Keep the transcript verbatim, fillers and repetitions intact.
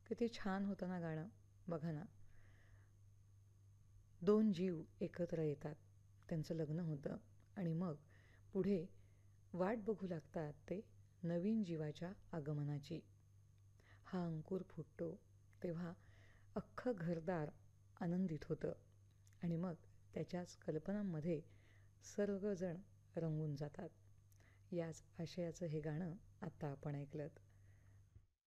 किती छान होतं ना गाणं. बघा ना, दोन जीव एकत्र येतात, त्यांचं लग्न होतं आणि मग पुढे वाट बघू लागतात ते नवीन जीवाच्या आगमनाची. हा अंकुर फुटतो तेव्हा अख्खं घरदार आनंदित होतं आणि मग त्याच्याच कल्पनांमध्ये सर्वजण रंगून जातात. याच आशयाचं हे गाणं आत्ता आपण ऐकलंत.